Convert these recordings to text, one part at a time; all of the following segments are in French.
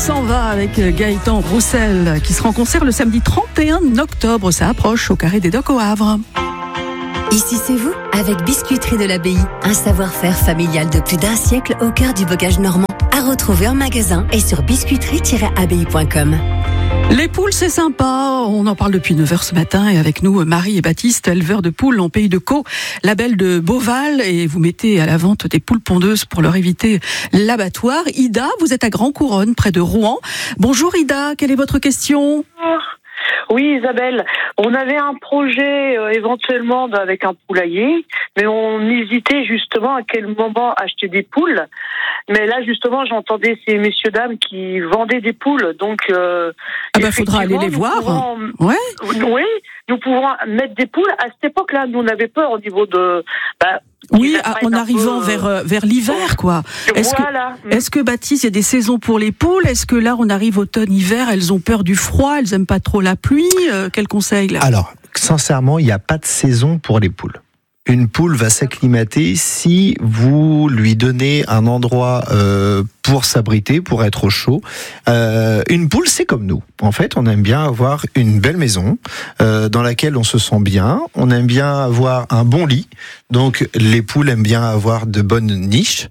s'en va avec Gaëtan Roussel qui sera en concert le samedi 31 octobre. Ça approche au Carré des Docks au Havre. Ici c'est vous, avec Biscuiterie de l'Abbaye. Un savoir-faire familial de plus d'un siècle au cœur du bocage normand. À retrouver en magasin et sur biscuiterie-abbaye.com. Les poules, c'est sympa. On en parle depuis 9h ce matin et avec nous, Marie et Baptiste, éleveurs de poules en pays de Caux, label de Beauval, et vous mettez à la vente des poules pondeuses pour leur éviter l'abattoir. Ida, vous êtes à Grand Couronne, près de Rouen. Bonjour Ida, quelle est votre question ? Oui, Isabelle, on avait un projet éventuellement avec un poulailler, mais on hésitait justement à quel moment acheter des poules. Mais là, justement, j'entendais ces messieurs-dames qui vendaient des poules, donc... faudra aller les voir. Ouais. Oui, nous pouvons mettre des poules. À cette époque-là, nous, on avait peur au niveau de... Oui, en arrivant vers l'hiver, quoi. Est-ce que Baptiste, il y a des saisons pour les poules ? Est-ce que là, on arrive automne-hiver, elles ont peur du froid, elles aiment pas trop la pluie ? Quel conseil, là ? Alors, sincèrement, il n'y a pas de saison pour les poules. Une poule va s'acclimater si vous lui donnez un endroit pour s'abriter, pour être au chaud. Une poule, c'est comme nous. En fait, on aime bien avoir une belle maison dans laquelle on se sent bien. On aime bien avoir un bon lit. Donc, les poules aiment bien avoir de bonnes niches.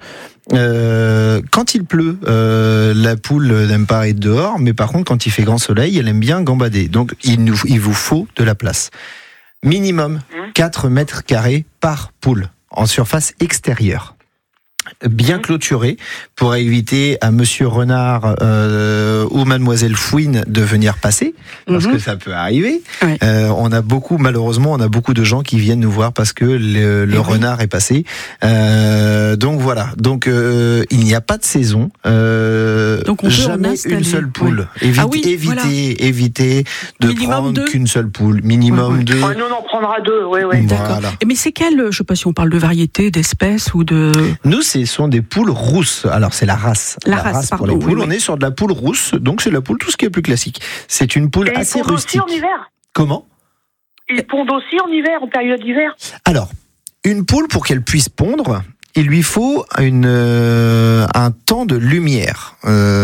Quand il pleut, la poule n'aime pas être dehors, mais par contre, quand il fait grand soleil, elle aime bien gambader. Donc, il vous faut de la place. Minimum 4 mètres carrés par poule en surface extérieure. Bien clôturé pour éviter à Monsieur Renard ou Mademoiselle Fouine de venir passer, parce que ça peut arriver. Oui. Malheureusement, on a beaucoup de gens qui viennent nous voir parce que le renard est passé. Donc voilà. Donc il n'y a pas de saison. Donc on jamais une seule poule. Oui. Évitez de minimum prendre qu'une seule poule. Minimum 2. Nous, on en prendra 2. Oui. D'accord. Voilà. Mais c'est quelle, je sais pas si on parle de variété, d'espèce ou de... Nous, ce sont des poules rousses. Alors, c'est la race. La race pour les poules. On est sur de la poule rousse, donc c'est la poule, tout ce qui est plus classique. C'est une poule assez rustique. Ils pondent aussi en hiver. Comment ? Ils pondent aussi en hiver, en période d'hiver. Alors, une poule, pour qu'elle puisse pondre, il lui faut un temps de lumière.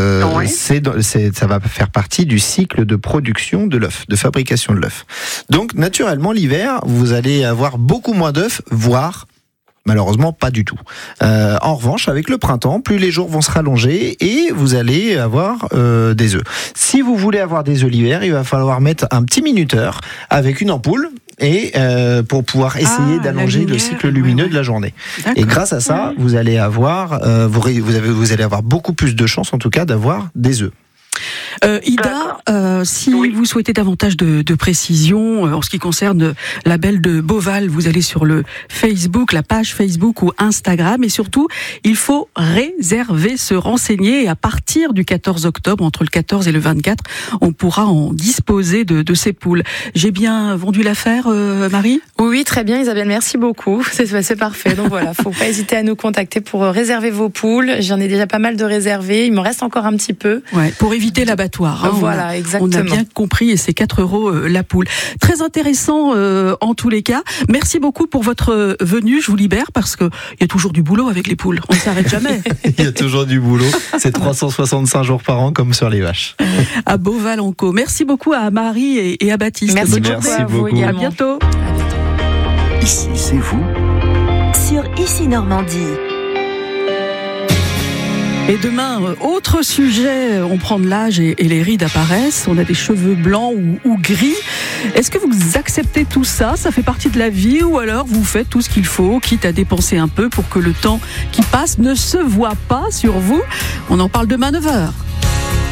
Ça va faire partie du cycle de production de l'œuf, de fabrication de l'œuf. Donc, naturellement, l'hiver, vous allez avoir beaucoup moins d'œufs, voire... Malheureusement, pas du tout. En revanche, avec le printemps, plus les jours vont se rallonger et vous allez avoir des œufs. Si vous voulez avoir des œufs l'hiver, il va falloir mettre un petit minuteur avec une ampoule et pour pouvoir essayer d'allonger le cycle lumineux de la journée. D'accord. Et grâce à ça, vous allez avoir vous allez avoir beaucoup plus de chances, en tout cas, d'avoir des œufs. Ida, si vous souhaitez davantage de précision en ce qui concerne label de Beauval, vous allez sur le Facebook, la page Facebook ou Instagram, et surtout, il faut réserver, se renseigner, et à partir du 14 octobre, entre le 14 et le 24, on pourra en disposer de ces poules. J'ai bien vendu l'affaire, Marie ? Oui, très bien Isabelle, merci beaucoup, c'est parfait. Donc voilà, faut pas hésiter à nous contacter pour réserver vos poules. J'en ai déjà pas mal de réservés, il m'en reste encore un petit peu. Ouais, pour éviter l'abattoir. Voilà, exactement. On a bien compris, et c'est 4 € la poule. Très intéressant en tous les cas. Merci beaucoup pour votre venue. Je vous libère parce qu'il y a toujours du boulot avec les poules. On ne s'arrête jamais. Il y a toujours du boulot. C'est 365 jours par an comme sur les vaches. À Beauval-en-Caux. Merci beaucoup à Marie et à Baptiste. Merci beaucoup. À bientôt. Ici, c'est vous. Sur Ici Normandie. Et demain, autre sujet, on prend de l'âge et les rides apparaissent. On a des cheveux blancs ou gris. Est-ce que vous acceptez tout ça ? Ça fait partie de la vie, ou alors vous faites tout ce qu'il faut, quitte à dépenser un peu pour que le temps qui passe ne se voit pas sur vous ? On en parle demain 9h.